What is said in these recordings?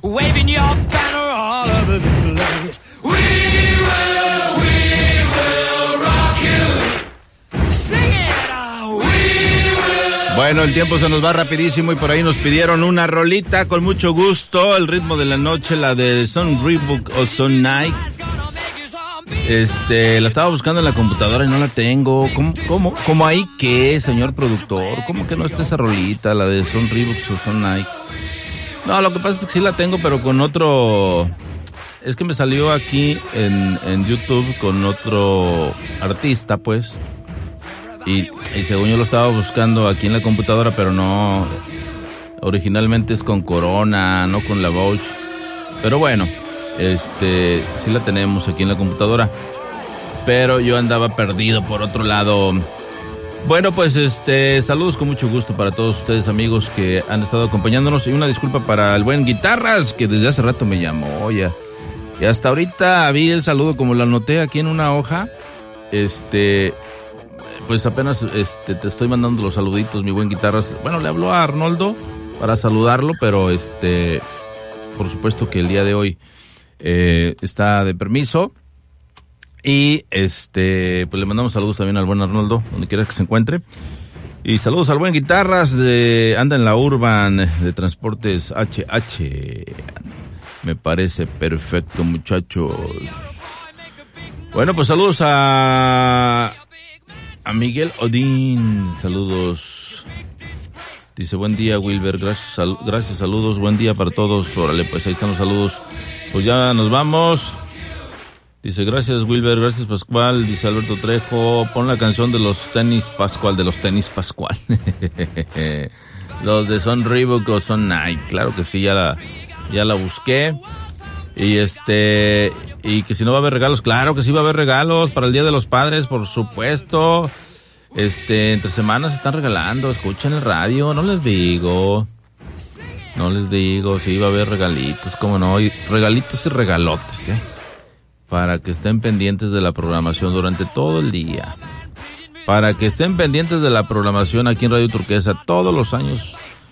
waving your banner all over the place. We will rock you. Sing it out. Bueno, el tiempo se nos va rapidísimo y por ahí nos pidieron una rolita con mucho gusto, el ritmo de la noche, la de Son Reebok o Son Nike. La estaba buscando en la computadora y no la tengo. ¿Cómo ahí qué, señor productor? ¿Cómo que no está esa rolita, la de Son Reebok o Son Nike? No, lo que pasa es que sí la tengo, pero con otro... Es que me salió aquí en YouTube con otro artista, pues. Y según yo lo estaba buscando aquí en la computadora, pero no... Originalmente es con Corona, no con la Bosch. Pero bueno, sí la tenemos aquí en la computadora. Pero yo andaba perdido por otro lado. Bueno, pues saludos con mucho gusto para todos ustedes, amigos, que han estado acompañándonos. Y una disculpa para el buen Guitarras, que desde hace rato me llamó ya. Y hasta ahorita vi el saludo como lo anoté aquí en una hoja. Pues apenas te estoy mandando los saluditos, mi buen Guitarras. Bueno, le habló a Arnoldo para saludarlo, pero por supuesto que el día de hoy está de permiso. Y pues le mandamos saludos también al buen Arnoldo, donde quiera que se encuentre. Y saludos al buen Guitarras, anda en la Urban de Transportes HH. Me parece perfecto, muchachos. Bueno, pues saludos a Miguel Odín, saludos. Dice, buen día, Wilber, gracias, saludos, buen día para todos. Órale, pues ahí están los saludos. Pues ya nos vamos. Dice, gracias, Wilber, gracias, Pascual. Dice Alberto Trejo, pon la canción de los tenis Pascual, Los de Son Reebok o Son Nike. Claro que sí, ya la busqué. Y y que si no va a haber regalos, claro que sí va a haber regalos para el Día de los Padres, por supuesto. Entre semanas están regalando, escuchen el radio, no les digo, sí va a haber regalitos, cómo no, y regalitos y regalotes, para que estén pendientes de la programación durante todo el día, para que estén pendientes de la programación aquí en Radio Turquesa. Todos los años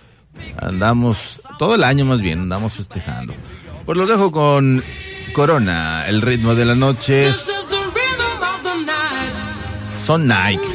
todo el año más bien, andamos festejando. Pues los dejo con Corona, el ritmo de la noche. Son Nike.